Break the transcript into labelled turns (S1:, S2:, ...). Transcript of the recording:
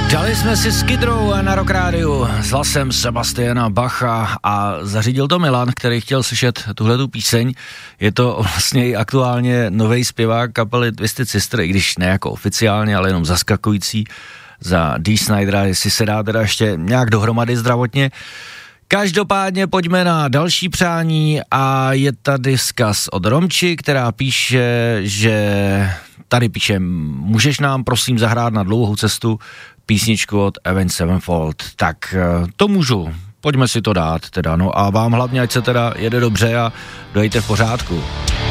S1: Dali jsme si Skid Row na Rock Rádiu s hlasem Sebastiana Bacha a zařídil to Milan, který chtěl slyšet tuhletu píseň. Je to vlastně aktuálně nový zpěvák kapely Twisted Sister, i když ne jako oficiálně, ale jenom zaskakující za Dee Snydera, jestli se dá teda ještě nějak dohromady zdravotně. Každopádně pojďme na další přání a je tady vzkaz od Romči, která píše, že tady píše, můžeš nám prosím zahrát na dlouhou cestu písničku od Avenged Sevenfold. Tak to můžu, pojďme si to dát teda, no a vám hlavně, ať se teda jede dobře a dojďte v pořádku.